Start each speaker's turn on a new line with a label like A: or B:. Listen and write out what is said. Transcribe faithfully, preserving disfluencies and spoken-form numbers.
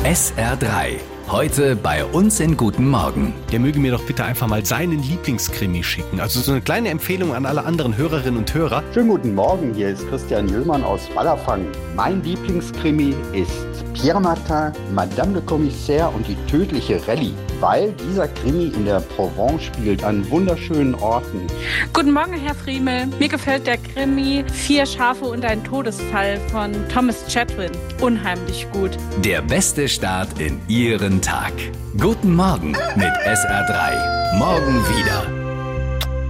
A: S R drei. Heute bei uns in Guten Morgen.
B: Der möge mir doch bitte einfach mal seinen Lieblingskrimi schicken. Also so eine kleine Empfehlung an alle anderen Hörerinnen und Hörer.
C: Schönen guten Morgen, hier ist Christian Jüllmann aus Wallerfang. Mein Lieblingskrimi ist Pierre Martin, Madame le Commissaire und die tödliche Rallye, weil dieser Krimi in der Provence spielt, an wunderschönen Orten.
D: Guten Morgen, Herr Friemel. Mir gefällt der Krimi Vier Schafe und ein Todesfall von Thomas Chatwin unheimlich gut.
A: Der beste Start in Ihren Tag. Guten Morgen mit S R drei. Morgen wieder.